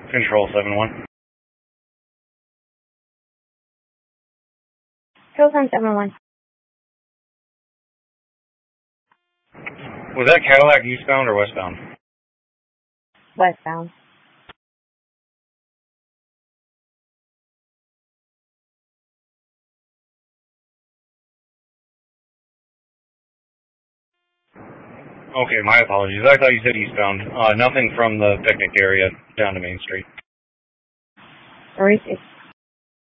Control 7-1. Control 7-1. Was that Cadillac eastbound or westbound? Westbound. Okay, my apologies. I thought you said eastbound. Nothing from the picnic area down to Main Street. Or is it?